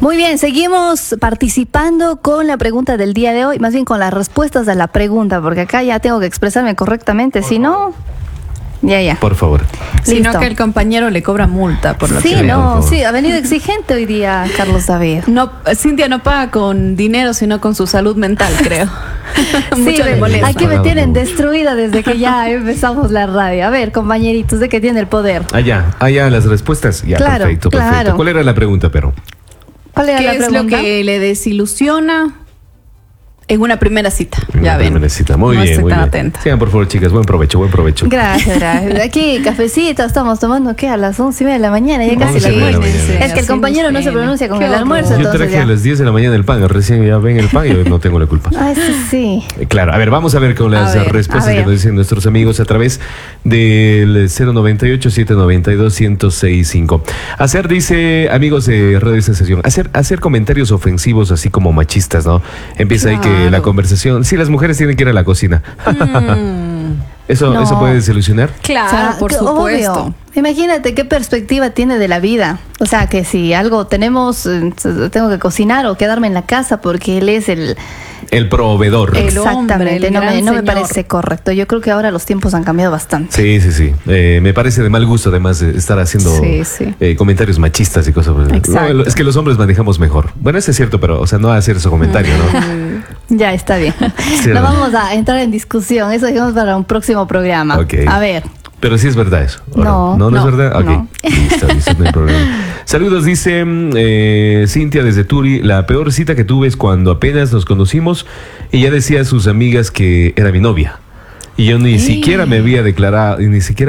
Muy bien, seguimos participando con la pregunta del día de hoy, más bien con las respuestas a la pregunta, porque acá ya tengo que expresarme correctamente, si no... Ya. Por favor. Sino que el compañero le cobra multa por lo Sí, que veo. sí, ha venido exigente hoy día Carlos David. No, Cintia no paga con dinero, sino con su salud mental, creo. Sí, Mucho le molesta. aquí me tienen destruida desde que ya empezamos la radio. A ver, compañeritos, ¿de qué tiene el poder? Allá las respuestas. Ya, Claro, perfecto. claro. ¿Cuál era la pregunta, pero? ¿Cuál era ¿Qué la es pregunta? lo que le desilusiona en una primera cita? Ya ven. Muy No bien, estoy muy tan bien. atenta. Sigan, por favor, chicas. Buen provecho. Gracias. Aquí, cafecito, estamos tomando, ¿qué? A las 11:30 de la mañana, ya casi 11:30 la de la noche. mañana. Es que el compañero no se pronuncia con Qué el horror. almuerzo, Yo entonces traje ya. a las 10 de la mañana el pan. Recién ya ven el pan y yo no tengo la culpa. Ay, sí. Claro, a ver, vamos a ver con las A ver, respuestas a ver. que nos dicen nuestros amigos a través del 098-792-1065. Hacer, dice, amigos de Radio Sensación, hacer comentarios ofensivos así como machistas, ¿no? Empieza ahí que Claro. la conversación, sí, las mujeres tienen que ir a la cocina. ¿Eso No. puede desilusionar? Claro, O sea, por que supuesto. obvio. Imagínate qué perspectiva tiene de la vida. O sea, que si algo tenemos, tengo que cocinar o quedarme en la casa porque él es el... El proveedor. El Exactamente, hombre, el no me gran señor. parece correcto. Yo creo que ahora los tiempos han cambiado bastante. Sí. Me parece de mal gusto, además, de estar haciendo Sí. comentarios machistas y cosas. Exacto. No, es que los hombres manejamos mejor. Bueno, eso es cierto, pero, o sea, no hacer ese comentario, ¿no? Ya está bien. Sí, No ¿no? vamos a entrar en discusión. Eso dejamos para un próximo programa. Ok. A ver. Pero sí es verdad eso. ¿o No, no es no, verdad. Ok. no. Listo, no hay problema. Saludos, dice Cintia desde Turi. La peor cita que tuve es cuando apenas nos conocimos y ya decía a sus amigas que era mi novia. Y yo ni siquiera me había declarado,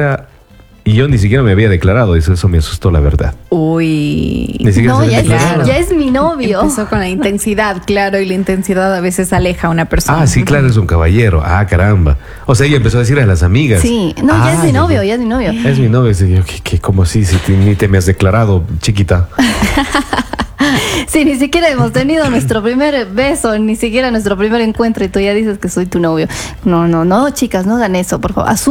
eso me asustó, la verdad. Uy. Ni siquiera No, se había ya declarado. es mi novio. Empezó con la intensidad, claro, y la intensidad a veces aleja a una persona. Ah, sí, claro, es un caballero. Ah, caramba. O sea, ella empezó a decir a las amigas. Sí, no, ya es mi novio, ya ya es mi novio. es mi novio. Y yo, ¿qué? ¿Cómo así? Si ni te me has declarado, chiquita. Sí, ni siquiera hemos tenido nuestro primer beso, ni siquiera nuestro primer encuentro y tú ya dices que soy tu novio. No, chicas, no hagan eso, por favor.